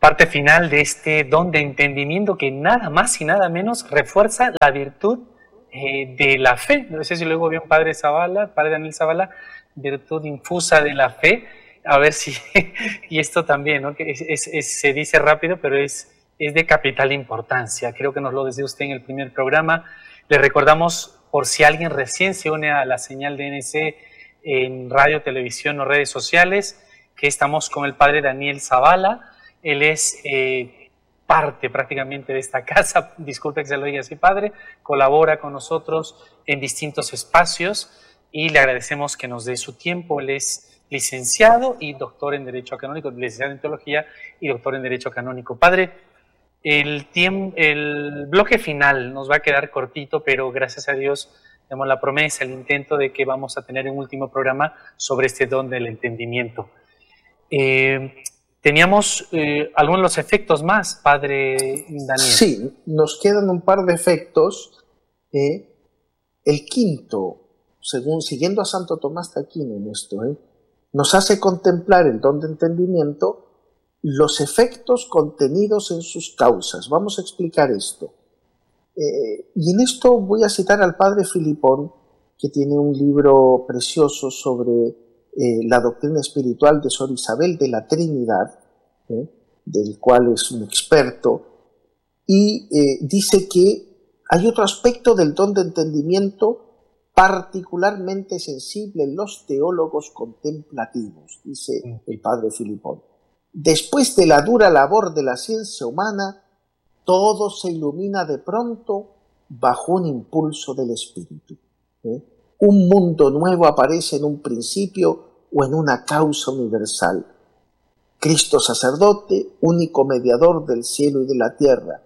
parte final de este don de entendimiento que nada más y nada menos refuerza la virtud de la fe. No sé si luego vio un padre Zavala, padre Daniel Zavala, virtud infusa de la fe. A ver si, y esto también, ¿no? Que se dice rápido, pero es de capital importancia. Creo que nos lo decía usted en el primer programa. Le recordamos, por si alguien recién se une a la señal de NC en radio, televisión o redes sociales, que estamos con el padre Daniel Zavala. Él es parte prácticamente de esta casa, disculpe que se lo diga así, padre, colabora con nosotros en distintos espacios y le agradecemos que nos dé su tiempo. Él es licenciado y doctor en Derecho Canónico, licenciado en Teología y doctor en Derecho Canónico. Padre, el bloque final nos va a quedar cortito, pero gracias a Dios tenemos la promesa, el intento de que vamos a tener un último programa sobre este don del entendimiento. Teníamos algunos de los efectos más, padre Daniel. Sí, nos quedan un par de efectos. El quinto, siguiendo a Santo Tomás de Aquino en esto, nos hace contemplar el don de entendimiento, los efectos contenidos en sus causas. Vamos a explicar esto. Y en esto voy a citar al padre Filipón, que tiene un libro precioso sobre la doctrina espiritual de Sor Isabel de la Trinidad, del cual es un experto, y dice que hay otro aspecto del don de entendimiento particularmente sensible en los teólogos contemplativos, dice el padre Filipón. Después de la dura labor de la ciencia humana, todo se ilumina de pronto bajo un impulso del espíritu. Un mundo nuevo aparece en un principio o en una causa universal. Cristo sacerdote, único mediador del cielo y de la tierra.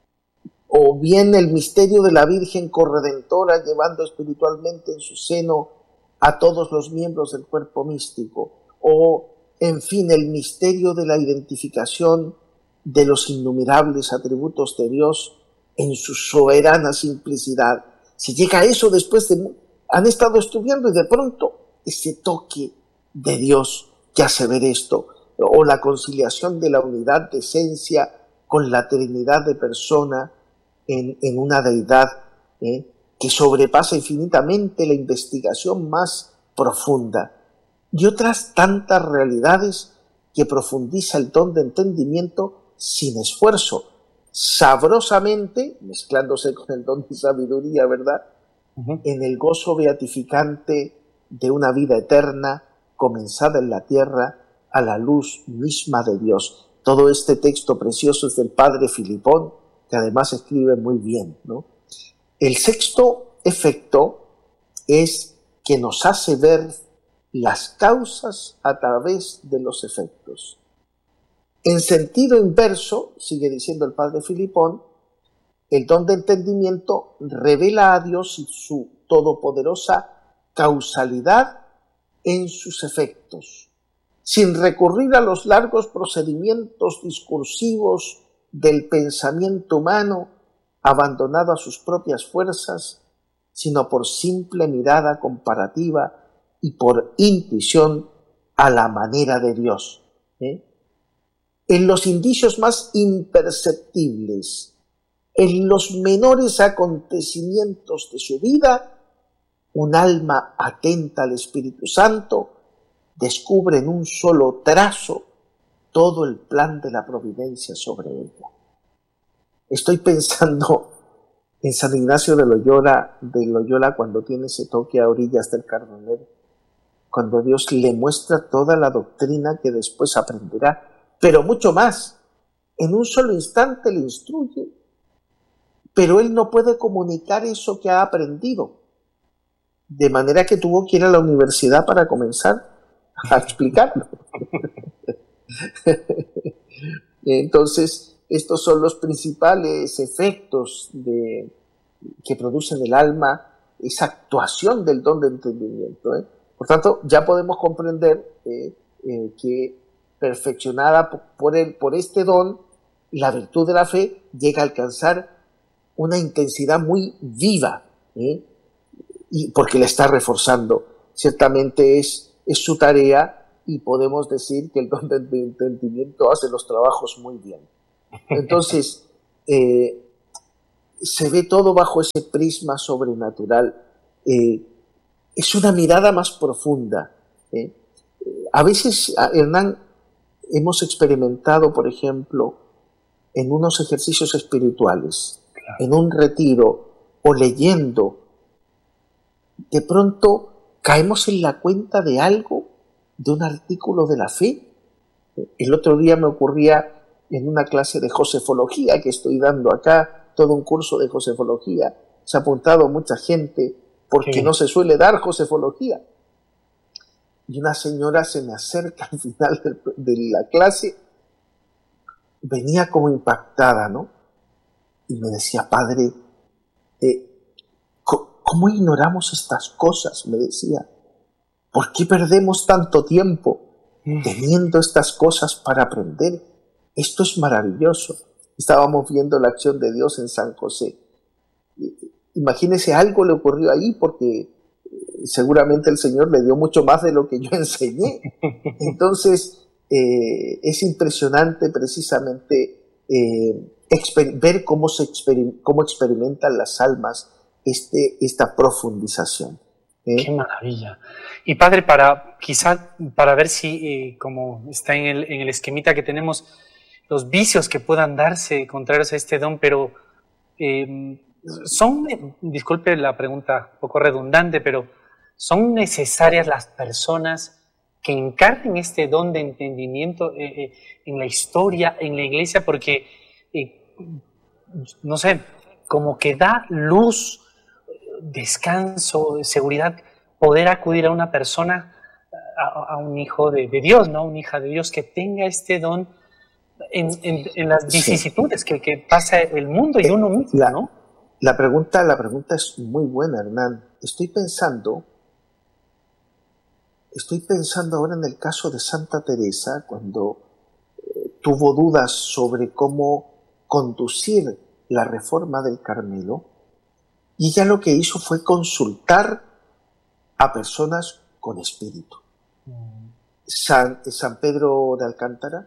O bien el misterio de la Virgen corredentora llevando espiritualmente en su seno a todos los miembros del cuerpo místico. O, en fin, el misterio de la identificación de los innumerables atributos de Dios en su soberana simplicidad. Si llega a eso después de... Han estado estudiando y de pronto ese toque de Dios que hace ver esto, o la conciliación de la unidad de esencia con la trinidad de persona en una deidad que sobrepasa infinitamente la investigación más profunda, y otras tantas realidades que profundiza el don de entendimiento sin esfuerzo, sabrosamente, mezclándose con el don de sabiduría, ¿verdad? En el gozo beatificante de una vida eterna comenzada en la tierra a la luz misma de Dios. Todo este texto precioso es del padre Filipón, que además escribe muy bien, ¿no? El sexto efecto es que nos hace ver las causas a través de los efectos. En sentido inverso, sigue diciendo el padre Filipón, el don de entendimiento revela a Dios y su todopoderosa causalidad en sus efectos, sin recurrir a los largos procedimientos discursivos del pensamiento humano abandonado a sus propias fuerzas, sino por simple mirada comparativa y por intuición a la manera de Dios. En los indicios más imperceptibles, en los menores acontecimientos de su vida, un alma atenta al Espíritu Santo descubre en un solo trazo todo el plan de la providencia sobre ella. Estoy pensando en San Ignacio de Loyola cuando tiene ese toque a orillas del Cardenal, cuando Dios le muestra toda la doctrina que después aprenderá, pero mucho más. En un solo instante le instruye, pero él no puede comunicar eso que ha aprendido, de manera que tuvo que ir a la universidad para comenzar a explicarlo. Entonces, estos son los principales efectos que produce en el alma esa actuación del don de entendimiento. Por tanto, ya podemos comprender que perfeccionada por este don, la virtud de la fe llega a alcanzar una intensidad muy viva, y porque la está reforzando. Ciertamente es su tarea y podemos decir que el don de entendimiento hace los trabajos muy bien. Entonces, se ve todo bajo ese prisma sobrenatural. Es una mirada más profunda. A veces, Hernán, hemos experimentado, por ejemplo, en unos ejercicios espirituales, en un retiro o leyendo, de pronto caemos en la cuenta de algo, de un artículo de la fe. El otro día me ocurría en una clase de josefología que estoy dando acá, todo un curso de josefología. Se ha apuntado mucha gente porque no se suele dar josefología. Y una señora se me acerca al final de la clase, venía como impactada, ¿no? Y me decía, padre, ¿cómo ignoramos estas cosas? Me decía. ¿Por qué perdemos tanto tiempo teniendo estas cosas para aprender? Esto es maravilloso. Estábamos viendo la acción de Dios en San José. Imagínese, algo le ocurrió ahí porque seguramente el Señor le dio mucho más de lo que yo enseñé. Entonces, es impresionante precisamente ver cómo experimentan las almas esta profundización. ¡Qué maravilla! Y padre, quizá para ver si, como está en el esquemita que tenemos, los vicios que puedan darse contrarios a este don, pero disculpe la pregunta un poco redundante, pero ¿son necesarias las personas que encarnen este don de entendimiento en la historia, en la iglesia? Porque, no sé, como que da luz, descanso, seguridad, poder acudir a una persona, a un hijo de Dios, ¿no? Una hija de Dios que tenga este don en las vicisitudes que pasa el mundo y uno mismo, ¿no? La pregunta es muy buena, Hernán. Estoy pensando ahora en el caso de Santa Teresa, cuando tuvo dudas sobre cómo conducir la reforma del Carmelo, y ella lo que hizo fue consultar a personas con espíritu. San Pedro de Alcántara,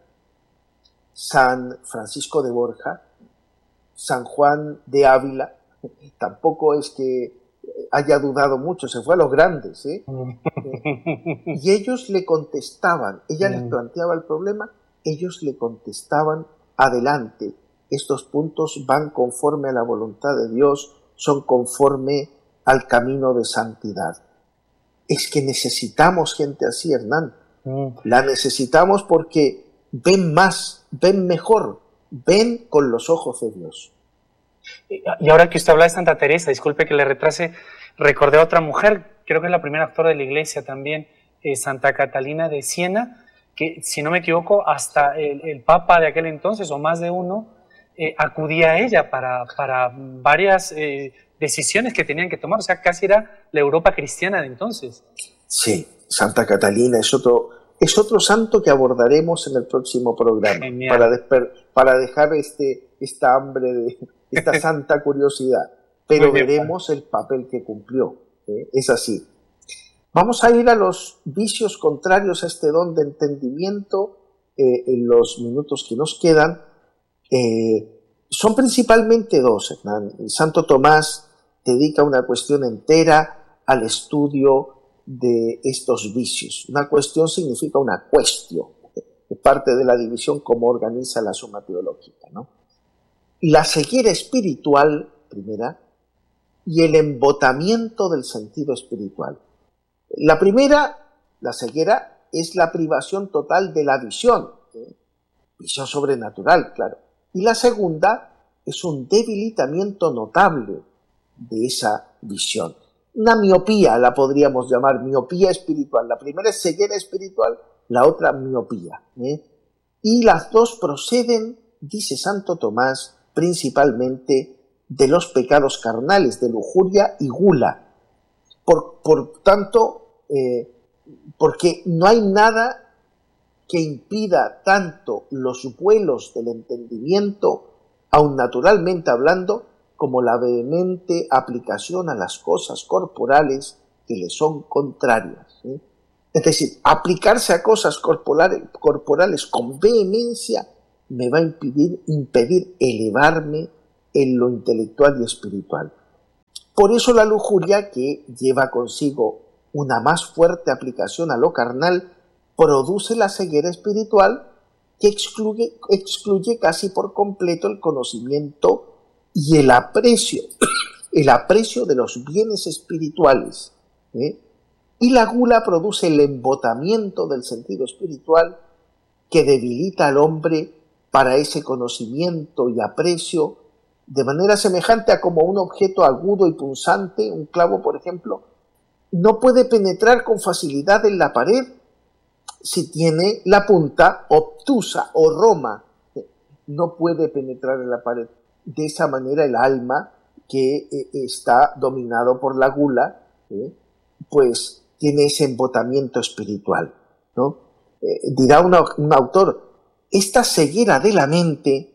San Francisco de Borja, San Juan de Ávila, tampoco es que haya dudado mucho, se fue a los grandes, y ellos le contestaban, ella les planteaba el problema, ellos le contestaban, adelante, estos puntos van conforme a la voluntad de Dios, son conforme al camino de santidad. Es que necesitamos gente así, Hernán. La necesitamos porque ven más, ven mejor, ven con los ojos de Dios. Y ahora que usted habla de Santa Teresa, disculpe que le retrase, recordé a otra mujer, creo que es la primera actora de la iglesia también, Santa Catalina de Siena, que si no me equivoco, hasta el Papa de aquel entonces, o más de uno, acudía a ella para varias decisiones que tenían que tomar, o sea, casi era la Europa cristiana de entonces. Sí, Santa Catalina es otro santo que abordaremos en el próximo programa, para dejar esta hambre, esta santa curiosidad, pero veremos el papel que cumplió, es así. Vamos a ir a los vicios contrarios a este don de entendimiento en los minutos que nos quedan. Son principalmente dos, Hernán. Santo Tomás dedica una cuestión entera al estudio de estos vicios. Una cuestión significa una cuestión, es parte de la división como organiza la Suma Teológica, ¿no? La ceguera espiritual, primera, y el embotamiento del sentido espiritual. La primera, la ceguera, es la privación total de la visión, visión sobrenatural, claro. Y la segunda es un debilitamiento notable de esa visión. Una miopía la podríamos llamar, miopía espiritual. La primera es ceguera espiritual, la otra miopía. Y las dos proceden, dice Santo Tomás, principalmente de los pecados carnales, de lujuria y gula. Por tanto, porque no hay nada que impida tanto los vuelos del entendimiento, aun naturalmente hablando, como la vehemente aplicación a las cosas corporales que le son contrarias. Es decir, aplicarse a cosas corporales con vehemencia me va a impedir elevarme en lo intelectual y espiritual. Por eso la lujuria, que lleva consigo una más fuerte aplicación a lo carnal, produce la ceguera espiritual que excluye casi por completo el conocimiento y el aprecio de los bienes espirituales. Y la gula produce el embotamiento del sentido espiritual que debilita al hombre para ese conocimiento y aprecio, de manera semejante a como un objeto agudo y punzante, un clavo por ejemplo, no puede penetrar con facilidad en la pared si tiene la punta obtusa o roma. No puede penetrar en la pared. De esa manera el alma que está dominado por la gula, pues tiene ese embotamiento espiritual, ¿no? Dirá un autor, esta ceguera de la mente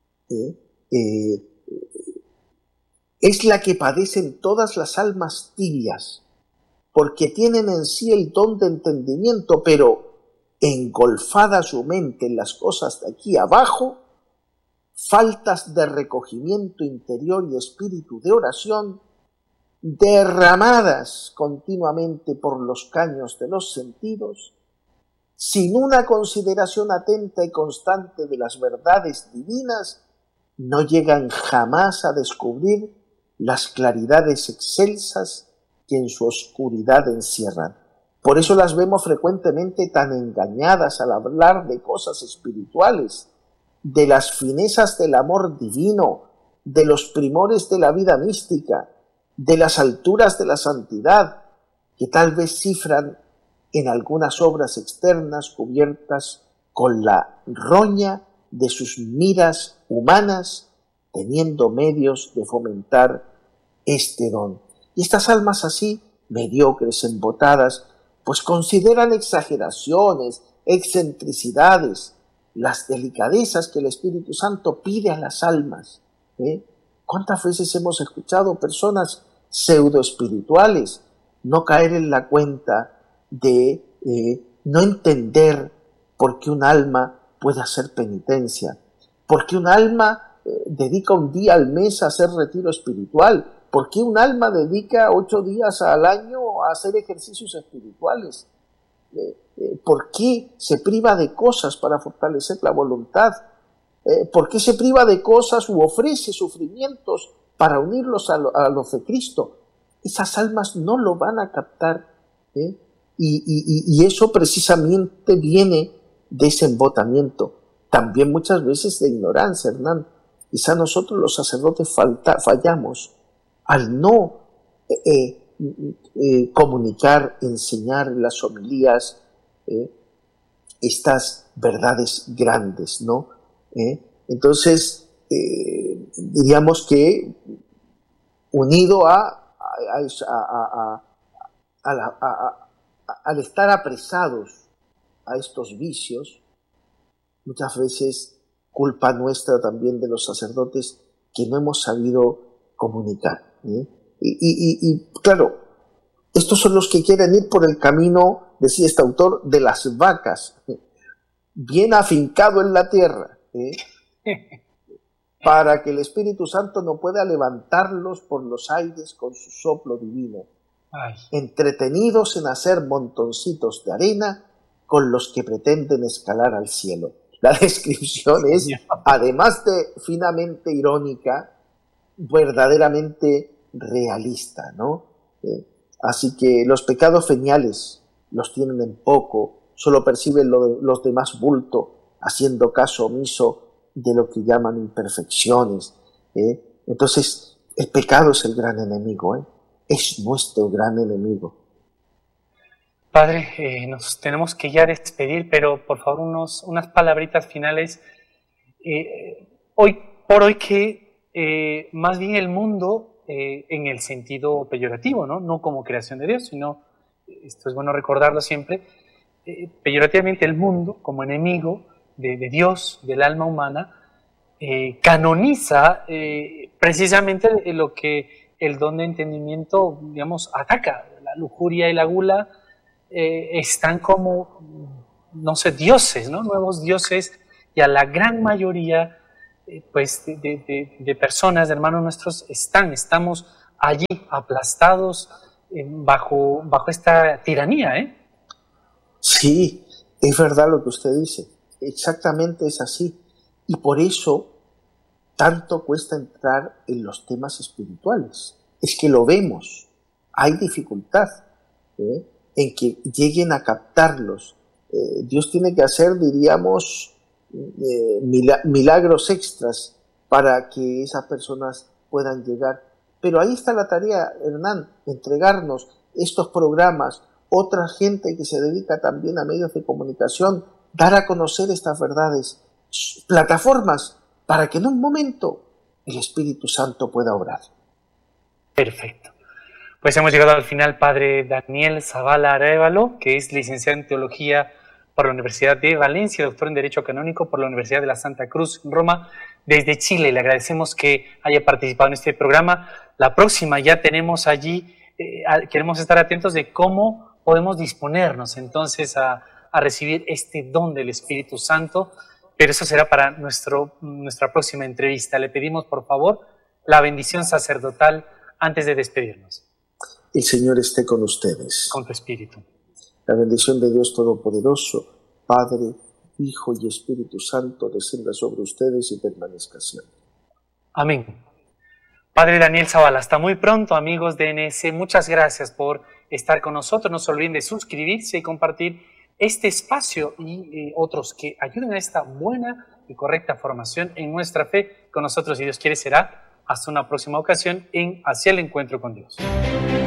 es la que padecen todas las almas tibias, porque tienen en sí el don de entendimiento, pero engolfada su mente en las cosas de aquí abajo, faltas de recogimiento interior y espíritu de oración, derramadas continuamente por los caños de los sentidos, sin una consideración atenta y constante de las verdades divinas, no llegan jamás a descubrir las claridades excelsas que en su oscuridad encierran. Por eso las vemos frecuentemente tan engañadas al hablar de cosas espirituales, de las finezas del amor divino, de los primores de la vida mística, de las alturas de la santidad, que tal vez cifran en algunas obras externas cubiertas con la roña de sus miras humanas, teniendo medios de fomentar este don. Y estas almas así, mediocres, embotadas, pues consideran exageraciones, excentricidades, las delicadezas que el Espíritu Santo pide a las almas. ¿Cuántas veces hemos escuchado personas pseudoespirituales no caer en la cuenta de no entender por qué un alma puede hacer penitencia, por qué un alma dedica un día al mes a hacer retiro espiritual, por qué un alma dedica 8 días al año a hacer ejercicios espirituales, por qué se priva de cosas para fortalecer la voluntad, por qué se priva de cosas u ofrece sufrimientos para unirlos a los de Cristo. Esas almas no lo van a captar, y eso precisamente viene de ese embotamiento, también muchas veces de ignorancia, Hernán. Quizá nosotros los sacerdotes fallamos al no comunicar, enseñar en las homilías estas verdades grandes, ¿no? Entonces, diríamos que unido al estar apresados a estos vicios, muchas veces culpa nuestra también de los sacerdotes que no hemos sabido comunicar. Y claro, estos son los que quieren ir por el camino, decía este autor, de las vacas, bien afincado en la tierra, para que el Espíritu Santo no pueda levantarlos por los aires con su soplo divino. Ay. Entretenidos en hacer montoncitos de arena con los que pretenden escalar al cielo. La descripción es, además de finamente irónica, verdaderamente realista, ¿no? Así que los pecados veniales los tienen en poco, solo perciben los demás bulto, haciendo caso omiso de lo que llaman imperfecciones. Entonces, el pecado es el gran enemigo, es nuestro gran enemigo. Padre, nos tenemos que ya despedir, pero por favor unas palabritas finales. Hoy por hoy que más bien el mundo, en el sentido peyorativo, no como creación de Dios, sino, esto es bueno recordarlo siempre, peyorativamente el mundo como enemigo de Dios, del alma humana, canoniza precisamente lo que el don de entendimiento, digamos, ataca, la lujuria y la gula. están como, no sé, dioses, ¿no? Nuevos dioses, y a la gran mayoría pues de personas, de hermanos nuestros, estamos allí aplastados bajo esta tiranía, ¿eh? Sí, es verdad lo que usted dice. Exactamente es así. Y por eso tanto cuesta entrar en los temas espirituales. Es que lo vemos. Hay dificultad en que lleguen a captarlos. Dios tiene que hacer, diríamos, milagros extras para que esas personas puedan llegar. Pero ahí está la tarea, Hernán, entregarnos estos programas, otra gente que se dedica también a medios de comunicación, dar a conocer estas verdades, plataformas, para que en un momento el Espíritu Santo pueda obrar. Perfecto. Pues hemos llegado al final, Padre Daniel Zavala Arévalo, que es licenciado en Teología por la Universidad de Valencia, doctor en Derecho Canónico por la Universidad de la Santa Cruz en Roma, desde Chile. Le agradecemos que haya participado en este programa. La próxima ya tenemos allí, queremos estar atentos de cómo podemos disponernos entonces a recibir este don del Espíritu Santo, pero eso será para nuestra próxima entrevista. Le pedimos, por favor, la bendición sacerdotal antes de despedirnos. El Señor esté con ustedes. Con tu espíritu. La bendición de Dios Todopoderoso, Padre, Hijo y Espíritu Santo, descienda sobre ustedes y permanezca siempre. Amén. Padre Daniel Zavala, hasta muy pronto, amigos de NS. Muchas gracias por estar con nosotros. No se olviden de suscribirse y compartir este espacio y otros que ayuden a esta buena y correcta formación en nuestra fe. Con nosotros, si Dios quiere, será hasta una próxima ocasión en Hacia el Encuentro con Dios.